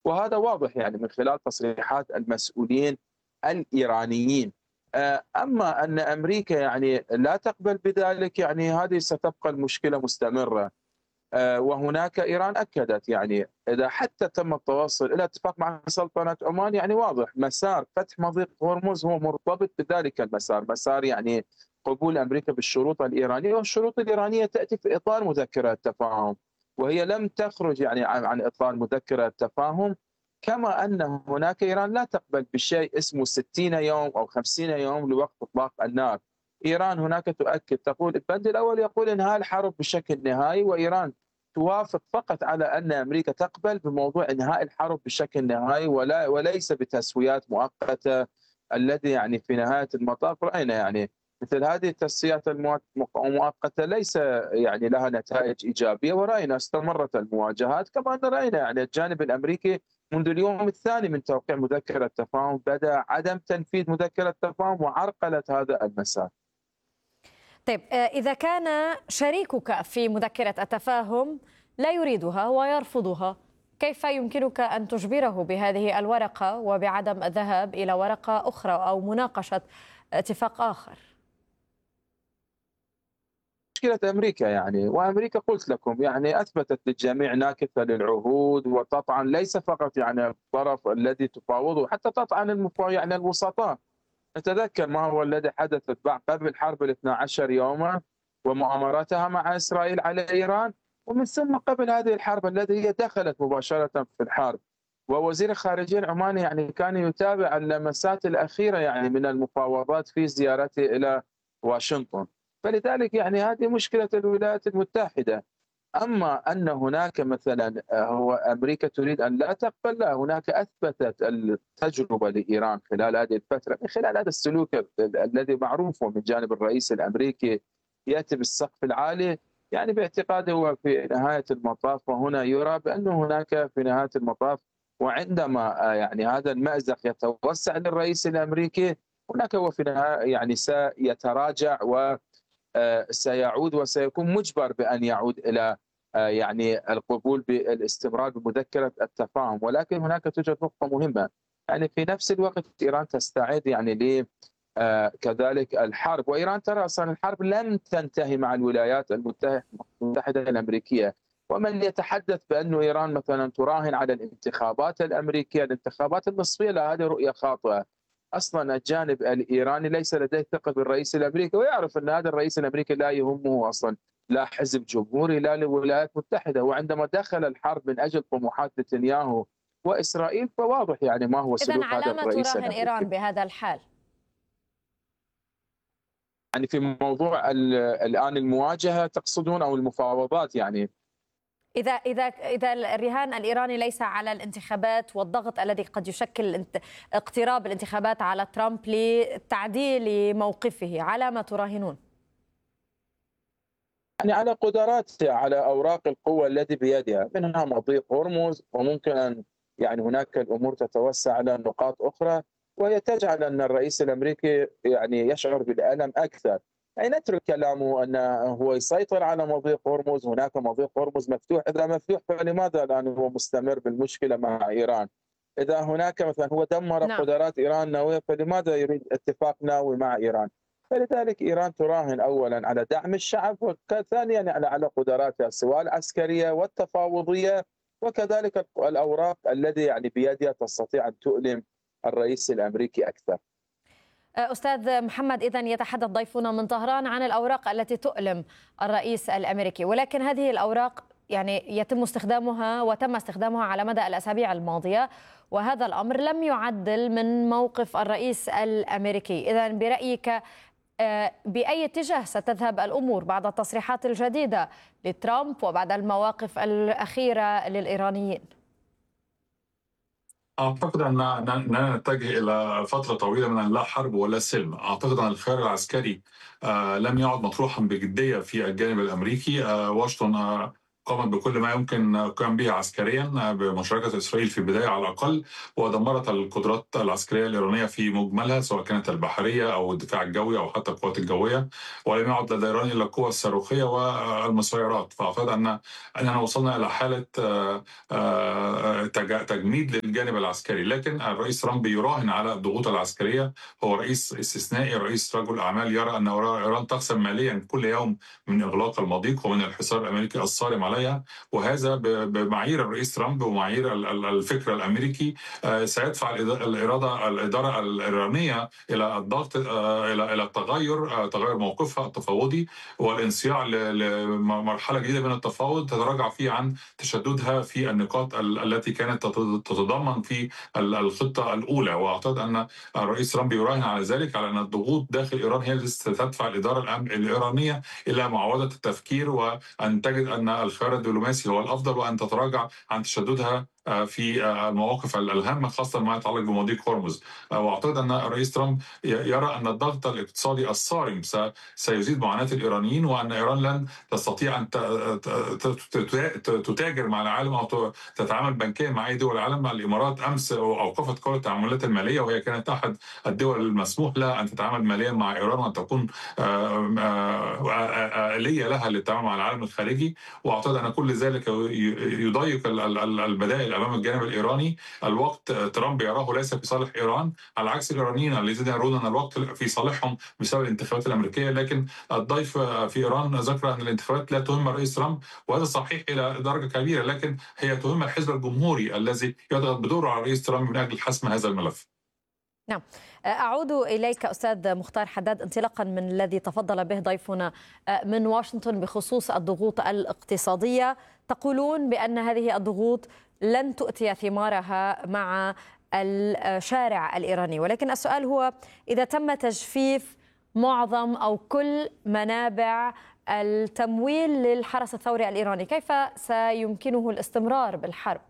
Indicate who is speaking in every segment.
Speaker 1: وهذا واضح يعني من خلال تصريحات المسؤولين الإيرانيين. أما أن أمريكا يعني لا تقبل بذلك، يعني هذه ستبقى المشكلة مستمرة. وهناك إيران أكدت يعني إذا حتى تم التوصل إلى اتفاق مع سلطنة عمان، يعني واضح مسار فتح مضيق هرمز هو مرتبط بذلك المسار، مسار يعني قبول أمريكا بالشروط الإيرانية، والشروط الإيرانية تأتي في إطار مذكرة التفاهم، وهي لم تخرج يعني عن إطار مذكرة التفاهم. كما أن هناك إيران لا تقبل بشيء اسمه 60 يوم أو 50 يوم لوقف إطلاق النار. إيران هناك تؤكد، تقول البند الأول يقول إنهاء الحرب بشكل نهائي، وإيران توافق فقط على أن أمريكا تقبل بموضوع إنهاء الحرب بشكل نهائي وليس بتسويات مؤقتة، الذي يعني في نهاية المطاف رأينا يعني مثل هذه التسويات المؤقتة ليس يعني لها نتائج إيجابية، ورأينا استمرت المواجهات. كما أن رأينا يعني الجانب الأمريكي منذ اليوم الثاني من توقيع مذكرة التفاهم بدأ عدم تنفيذ مذكرة التفاهم وعرقلة هذا المسار.
Speaker 2: طيب، إذا كان شريكك في مذكرة التفاهم لا يريدها ويرفضها، كيف يمكنك أن تجبره بهذه الورقة وبعدم الذهاب إلى ورقة أخرى أو مناقشة اتفاق آخر؟
Speaker 1: مشكلة أمريكا يعني، وأمريكا قلت لكم يعني أثبتت للجميع ناكثة للعهود، وتطعن ليس فقط يعني الطرف الذي تفاوضه، حتى تطعن يعني الوسطاء. نتذكر ما هو الذي حدث قبل حرب ال 12 يوما ومؤامراتها مع إسرائيل على إيران، ومن ثم قبل هذه الحرب التي هي دخلت مباشرة في الحرب. ووزير الخارجية العماني يعني كان يتابع اللمسات الأخيرة يعني من المفاوضات في زيارته إلى واشنطن. فلذلك يعني هذه مشكلة الولايات المتحدة. أما أن هناك مثلا هو أمريكا تريد أن لا تقبل، لا، هناك أثبتت التجربة لإيران خلال هذه الفترة من خلال هذا السلوك الذي معروف من جانب الرئيس الأمريكي، يأتي بالسقف العالي يعني باعتقاده هو في نهاية المطاف، وهنا يرى بأن هناك في نهاية المطاف وعندما يعني هذا المأزق يتوسع للرئيس الأمريكي، هناك هو في النهاية يعني سيتراجع و سيعود وسيكون مجبر بأن يعود إلى يعني القبول بالاستمرار بمذكرة التفاهم. ولكن هناك توجد نقطة مهمة، يعني في نفس الوقت إيران تستعد يعني ل كذلك الحرب، وإيران ترى أصلا الحرب لم تنتهي مع الولايات المتحدة الأمريكية. ومن يتحدث بأن إيران مثلا تراهن على الانتخابات الأمريكية، الانتخابات النصفية، لا، هذه رؤية خاطئة. اصلا الجانب الايراني ليس لديه ثقه بالرئيس الامريكي، ويعرف ان هذا الرئيس الامريكي لا يهمه اصلا لا حزب جمهوري لا الولايات المتحده. وعندما دخل الحرب من اجل طموحات نتنياهو واسرائيل، فواضح يعني ما هو
Speaker 2: إذن
Speaker 1: سلوك هذا
Speaker 2: على ما
Speaker 1: الرئيس
Speaker 2: تراهن
Speaker 1: الامريكي.
Speaker 2: إيران بهذا الحال؟
Speaker 1: يعني في موضوع الان المواجهه تقصدون او المفاوضات يعني؟
Speaker 2: إذا الرهان الإيراني ليس على الانتخابات والضغط الذي قد يشكل اقتراب الانتخابات على ترامب لتعديل موقفه، على ما تراهنون؟
Speaker 1: يعني على قدراته، على اوراق القوه التي بيدها، منها مضيق هرمز، وممكن ان يعني هناك الامور تتوسع على نقاط اخرى، وهي تجعل ان الرئيس الامريكي يعني يشعر بالالم اكثر. يعني نترك كلامه ان هو يسيطر على مضيق هرمز، هناك مضيق هرمز مفتوح، اذا مفتوح فلماذا الان هو مستمر بالمشكله مع ايران؟ اذا هناك مثلا هو دمر
Speaker 2: نعم.
Speaker 1: قدرات ايران النوويه، فلماذا يريد اتفاق نووي مع ايران؟ فلذلك إيران تراهن أولا على دعم الشعب، وثانيا على قدراتها سواء العسكرية والتفاوضية، وكذلك الأوراق الذي يعني بيدها تستطيع أن تؤلم الرئيس الأمريكي أكثر.
Speaker 2: أستاذ محمد، إذن يتحدث ضيفنا من طهران عن الأوراق التي تؤلم الرئيس الأمريكي، ولكن هذه الأوراق يعني يتم استخدامها وتم استخدامها على مدى الأسابيع الماضية، وهذا الأمر لم يعدل من موقف الرئيس الأمريكي. إذن برأيك بأي اتجاه ستذهب الأمور بعد التصريحات الجديدة لترامب وبعد المواقف الأخيرة للإيرانيين؟
Speaker 3: أعتقد أننا نتجه إلى فترة طويلة من لا حرب ولا سلم. أعتقد أن الخيار العسكري لم يعد مطروحا بجدية في الجانب الأمريكي. واشنطن قامت بكل ما يمكن القيام به عسكريا بمشاركة إسرائيل في البداية على الأقل، ودمرت القدرات العسكرية الإيرانية في مجملها، سواء كانت البحرية أو الدفاع الجوي أو حتى القوات الجوية، ولم يعد لدى إيران إلا القوى الصاروخية والمسيرات. فأعتقد أننا وصلنا إلى حالة تجميد للجانب العسكري. لكن الرئيس ترامب يراهن على الضغوط العسكرية. هو رئيس استثنائي، رئيس رجل أعمال يرى أن إيران تخسر ماليا كل يوم من إغلاق المضيق ومن الحصار الأمريكي الصارم عليها، وهذا بمعايير الرئيس ترامب ومعايير الفكر الأمريكي سيدفع الإدارة الإيرانية إلى الضغط، إلى تغير موقفها التفاوضي والانصياع لمرحلة جديدة من التفاوض تتراجع فيه عن تشددها في النقاط التي كانت تتضمن في الخطة الأولى. وأعتقد أن الرئيس ترامب يراهن على ذلك، على أن الضغوط داخل إيران هي التي ستدفع الإدارة الإيرانية إلى معاودة التفكير، وأن تجد أن الخيار الدبلوماسي هو الأفضل، وأن تتراجع عن تشددها في المواقف الهامة، خاصة ما يتعلق بمضيق هرمز. وأعتقد أن الرئيس ترامب يرى أن الضغط الاقتصادي الصارم سيزيد معاناة الإيرانيين، وأن إيران لن تستطيع أن تتاجر مع العالم أو تتعامل بنكيا مع أي دول العالم. الإمارات أمس أوقفت كل التعاملات المالية، وهي كانت أحد الدول المسموح لها أن تتعامل ماليا مع إيران وأن تكون آلية لها للتعامل مع العالم الخارجي. وأعتقد أن كل ذلك يضيق البدائل أمام الجانب الإيراني. الوقت ترامب يراه ليس في صالح إيران، على عكس الإيرانيين الذين يرون أن الوقت في صالحهم بسبب الانتخابات الأمريكية. لكن الضيف في إيران ذكر أن الانتخابات لا تهم الرئيس ترامب، وهذا صحيح إلى درجة كبيرة، لكن هي تهم الحزب الجمهوري الذي يضغط بدوره على الرئيس ترامب من أجل حسم هذا الملف.
Speaker 2: نعم، أعود إليك أستاذ مختار حداد، انطلاقا من الذي تفضل به ضيفنا من واشنطن بخصوص الضغوط الاقتصادية. تقولون بأن هذه الضغوط لن تؤتي ثمارها مع الشارع الإيراني، ولكن السؤال هو إذا تم تجفيف معظم أو كل منابع التمويل للحرس الثوري الإيراني، كيف سيمكنه الاستمرار بالحرب؟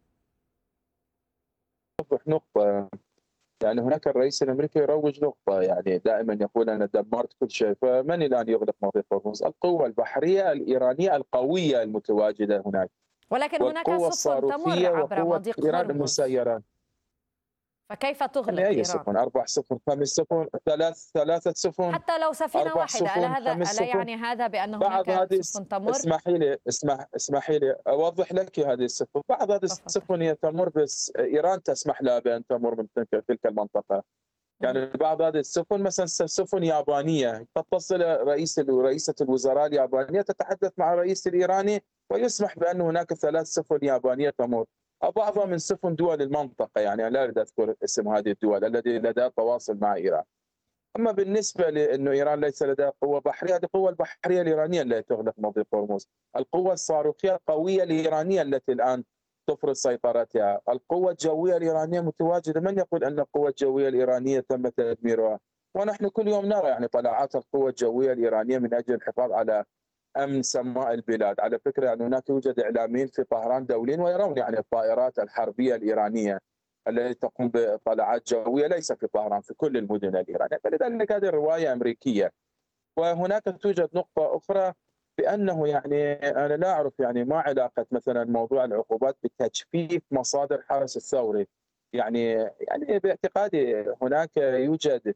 Speaker 1: نقطة، يعني هناك الرئيس الامريكي يروج نقطه، يعني دائما يقول انا دمرت كل شيء، فمن الان يغلق مضيق هرمز؟ القوه البحريه الايرانيه القويه المتواجده هناك،
Speaker 2: ولكن هناك سفن تمر عبر مضيق
Speaker 1: ايران
Speaker 2: هرمز،
Speaker 1: المسيرات.
Speaker 2: فكيف تغلق
Speaker 1: أي
Speaker 2: إيران؟
Speaker 1: سفن؟ 4 سفن، 5 سفن، ثلاثة سفن،
Speaker 2: حتى لو سفينة واحدة، ألا يعني هذا بأن هناك سفن تمر؟
Speaker 1: اسمحي لي أوضح لك هذه السفن. بعض هذه السفن هي تمر، بس إيران تسمح لها بأن تمر من تلك المنطقة. يعني بعض هذه السفن مثلا سفن يابانية تتصل رئيسة الوزراء اليابانية تتحدث مع الرئيس الإيراني ويسمح بأن هناك 3 سفن يابانية تمر، بعضها من سفن دول المنطقة، يعني لا أريد أذكر اسم هذه الدول التي لديها تواصل مع إيران. أما بالنسبة لأنه إيران ليس لديها قوة بحرية، هذه القوة البحرية الإيرانية التي تغلق مضيق هرمز. القوة الصاروخية القوية الإيرانية التي الآن تفرض سيطرتها. القوة الجوية الإيرانية متواجدة. من يقول أن القوة الجوية الإيرانية تم تدميرها؟ ونحن كل يوم نرى يعني طلعات القوة الجوية الإيرانية من أجل الحفاظ على أمن سماء البلاد. على فكرة يعني هناك يوجد إعلاميين في طهران دوليين ويرون يعني الطائرات الحربية الإيرانية التي تقوم بطلعات جوية، ليس في طهران، في كل المدن الإيرانية. فلذلك هذه الرواية أمريكية. وهناك توجد نقطة أخرى، بأنه يعني أنا لا أعرف يعني ما علاقة مثلا موضوع العقوبات بتجفيف مصادر حرس الثوري. يعني باعتقادي هناك يوجد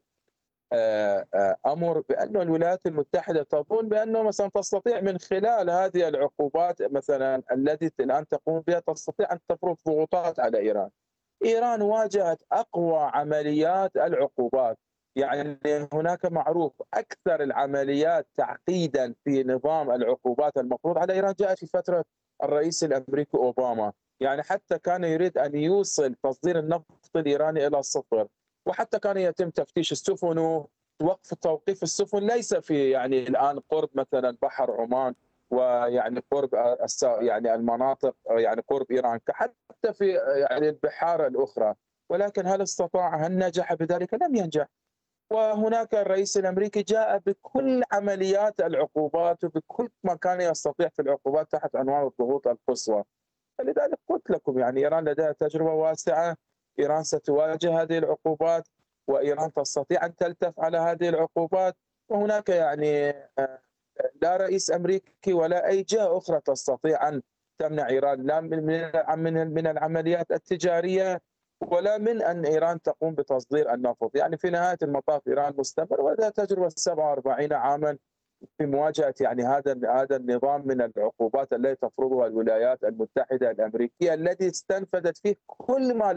Speaker 1: أمر بأن الولايات المتحدة تظن بأنه مثلا تستطيع من خلال هذه العقوبات مثلا التي الآن تقوم بها تستطيع أن تفرض ضغوطات على إيران. إيران واجهت أقوى عمليات العقوبات، يعني هناك معروف أكثر العمليات تعقيدا في نظام العقوبات المفروض على إيران جاءت في فترة الرئيس الأمريكي أوباما. يعني حتى كان يريد أن يوصل تصدير النفط الإيراني إلى الصفر، وحتى كان يتم تفتيش السفن توقيف السفن ليس في يعني الآن قرب مثلا بحر عمان ويعني قرب يعني المناطق يعني قرب إيران، حتى في يعني البحار الأخرى. ولكن هل استطاع؟ هل نجح بذلك؟ لم ينجح. وهناك الرئيس الأمريكي جاء بكل عمليات العقوبات وبكل ما كان يستطيع في العقوبات تحت عنوان الضغوط القصوى. فلذلك قلت لكم يعني إيران لديها تجربة واسعة، إيران ستواجه هذه العقوبات، وإيران تستطيع أن تلتف على هذه العقوبات. وهناك يعني لا رئيس أمريكي ولا أي جهة أخرى تستطيع أن تمنع إيران لا من العمليات التجارية ولا من أن إيران تقوم بتصدير النفط. يعني في نهاية المطاف إيران مستمر ولديها تجربة 47 عاما في مواجهة يعني هذا النظام من العقوبات التي تفرضها الولايات المتحدة الأمريكية التي استنفذت فيه كل ما